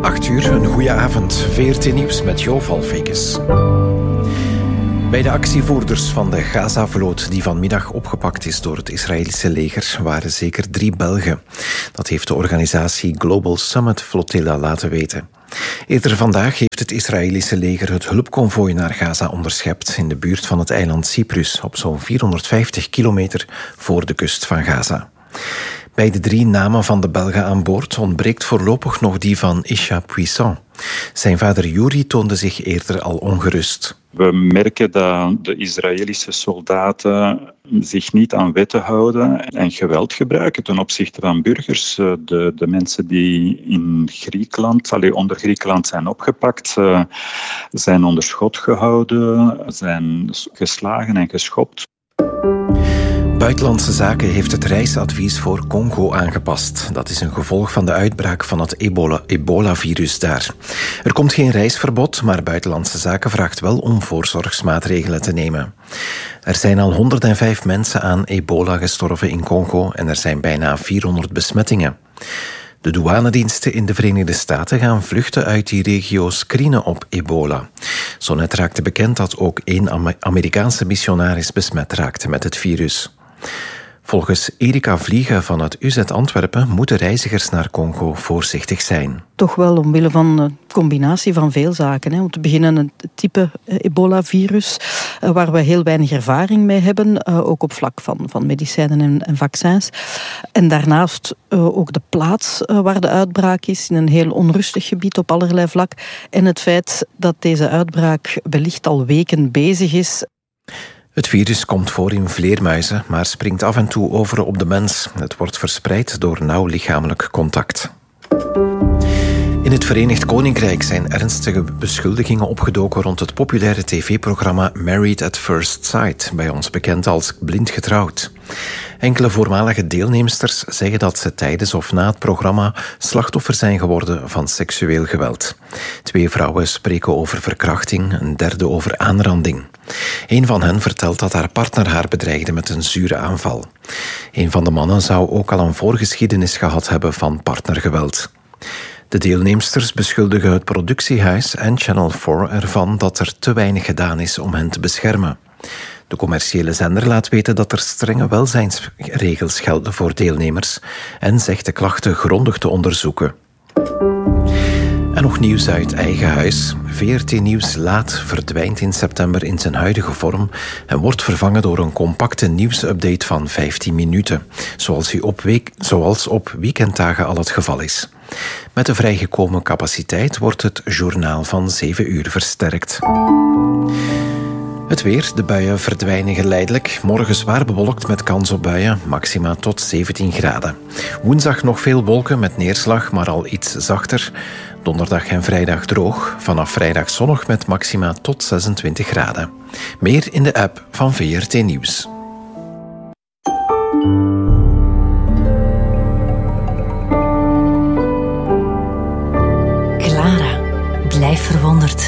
8 uur, een goede avond. VRT Nieuws met Jo Valfekes. Bij de actievoerders van de Gaza-vloot die vanmiddag opgepakt is door het Israëlische leger waren zeker 3 Belgen. Dat heeft de organisatie Global Summit Flotilla laten weten. Eerder vandaag heeft het Israëlische leger het hulpconvooi naar Gaza onderschept in de buurt van het eiland Cyprus op zo'n 450 kilometer voor de kust van Gaza. Bij de 3 namen van de Belgen aan boord ontbreekt voorlopig nog die van Isha Puissant. Zijn vader Yuri toonde zich eerder al ongerust. We merken dat de Israëlische soldaten zich niet aan wetten houden en geweld gebruiken ten opzichte van burgers. De mensen die in Griekenland, onder Griekenland zijn opgepakt, zijn onder schot gehouden, zijn geslagen en geschopt. Buitenlandse Zaken heeft het reisadvies voor Congo aangepast. Dat is een gevolg van de uitbraak van het ebola-virus daar. Er komt geen reisverbod, maar Buitenlandse Zaken vraagt wel om voorzorgsmaatregelen te nemen. Er zijn al 105 mensen aan ebola gestorven in Congo en er zijn bijna 400 besmettingen. De douanediensten in de Verenigde Staten gaan vluchten uit die regio screenen op ebola. Zo net raakte bekend dat ook 1 Amerikaanse missionaris besmet raakte met het virus. Volgens Erika Vliegen van het UZ Antwerpen moeten reizigers naar Congo voorzichtig zijn. Toch wel omwille van een combinatie van veel zaken. Om te beginnen het type ebola-virus, waar we heel weinig ervaring mee hebben, ook op vlak van medicijnen en vaccins. En daarnaast ook de plaats waar de uitbraak is, in een heel onrustig gebied op allerlei vlak. En het feit dat deze uitbraak wellicht al weken bezig is. Het virus komt voor in vleermuizen, maar springt af en toe over op de mens. Het wordt verspreid door nauw lichamelijk contact. In het Verenigd Koninkrijk zijn ernstige beschuldigingen opgedoken rond het populaire tv-programma Married at First Sight, bij ons bekend als Blind Getrouwd. Enkele voormalige deelnemsters zeggen dat ze tijdens of na het programma slachtoffer zijn geworden van seksueel geweld. 2 vrouwen spreken over verkrachting, een derde over aanranding. Een van hen vertelt dat haar partner haar bedreigde met een zure aanval. Een van de mannen zou ook al een voorgeschiedenis gehad hebben van partnergeweld. De deelnemsters beschuldigen het productiehuis en Channel 4 ervan dat er te weinig gedaan is om hen te beschermen. De commerciële zender laat weten dat er strenge welzijnsregels gelden voor deelnemers en zegt de klachten grondig te onderzoeken. En nog nieuws uit eigen huis. VRT Nieuws Laat verdwijnt in september in zijn huidige vorm en wordt vervangen door een compacte nieuwsupdate van 15 minuten, zoals op weekenddagen al het geval is. Met de vrijgekomen capaciteit wordt het journaal van 7 uur versterkt. Het weer, de buien verdwijnen geleidelijk. Morgen zwaar bewolkt met kans op buien, maxima tot 17 graden. Woensdag nog veel wolken met neerslag, maar al iets zachter. Donderdag en vrijdag droog. Vanaf vrijdag zonnig met maxima tot 26 graden. Meer in de app van VRT Nieuws. Clara, blijf verwonderd.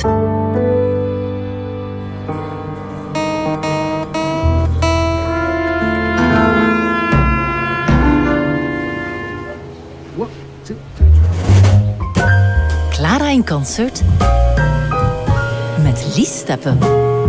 Clara in concert met Lies Steppen.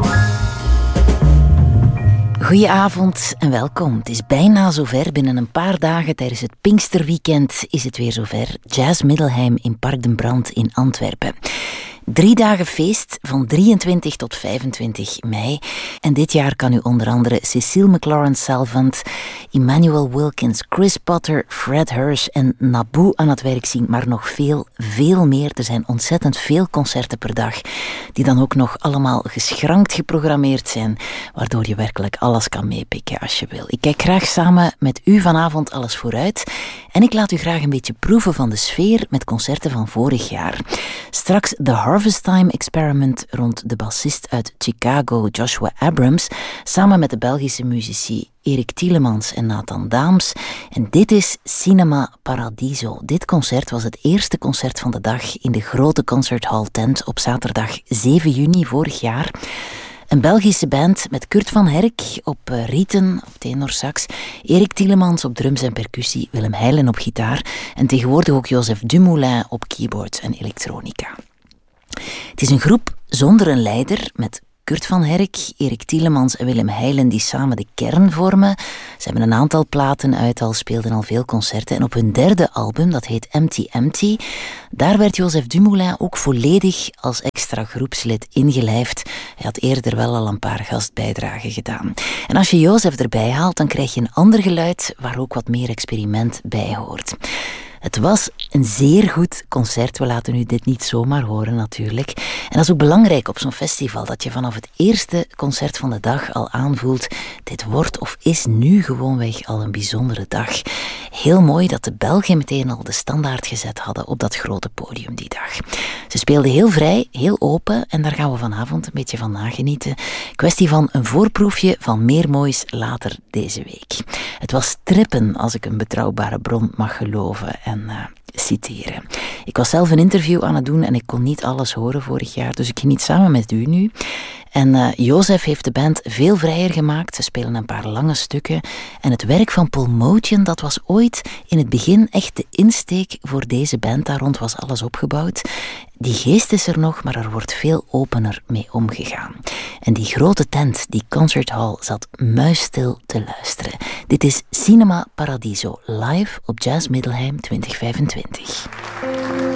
Goedenavond en welkom. Het is bijna zover. Binnen een paar dagen tijdens het Pinksterweekend is het weer zover. Jazz Middelheim in Park den Brand in Antwerpen. 3 dagen feest van 23 tot 25 mei. En dit jaar kan u onder andere Cecile McLaurin-Salvant, Emmanuel Wilkins, Chris Potter, Fred Hirsch en Naboo aan het werk zien. Maar nog veel meer. Er zijn ontzettend veel concerten per dag die dan ook nog allemaal geschrankt geprogrammeerd zijn, waardoor je werkelijk alles kan meepikken als je wil. Ik kijk graag samen met u vanavond alles vooruit en ik laat u graag een beetje proeven van de sfeer met concerten van vorig jaar. Straks de Harvest Time Experiment rond de bassist uit Chicago, Joshua Abrams, samen met de Belgische muzici Erik Tielemans en Nathan Daams. En dit is Cinema Paradiso. Dit concert was het eerste concert van de dag in de grote concerthal tent op zaterdag 7 juni vorig jaar. Een Belgische band met Kurt van Herk op rieten, op tenorsax, Erik Tielemans op drums en percussie, Willem Heijlen op gitaar en tegenwoordig ook Joseph Dumoulin op keyboards en elektronica. Het is een groep zonder een leider, met Kurt van Herk, Erik Tielemans en Willem Heijlen die samen de kern vormen. Ze hebben een aantal platen uit al, speelden al veel concerten. En op hun derde album, dat heet Empty Empty, daar werd Joseph Dumoulin ook volledig als extra groepslid ingelijfd. Hij had eerder wel al een paar gastbijdragen gedaan. En als je Joseph erbij haalt, dan krijg je een ander geluid waar ook wat meer experiment bij hoort. Het was een zeer goed concert. We laten u dit niet zomaar horen natuurlijk. En dat is ook belangrijk op zo'n festival, dat je vanaf het eerste concert van de dag al aanvoelt, dit wordt of is nu gewoonweg al een bijzondere dag. Heel mooi dat de Belgen meteen al de standaard gezet hadden op dat grote podium die dag. Ze speelden heel vrij, heel open en daar gaan we vanavond een beetje van nagenieten. Kwestie van een voorproefje van meer moois later deze week. Het was trippen, als ik een betrouwbare bron mag geloven en citeren. Ik was zelf een interview aan het doen en ik kon niet alles horen vorig jaar, dus ik geniet samen met u nu. En Joseph heeft de band veel vrijer gemaakt. Ze spelen een paar lange stukken. En het werk van Paul Motian, dat was ooit in het begin echt de insteek voor deze band. Daar rond was alles opgebouwd. Die geest is er nog, maar er wordt veel opener mee omgegaan. En die grote tent, die concerthall, zat muisstil te luisteren. Dit is Cinema Paradiso, live op Jazz Middelheim 2025.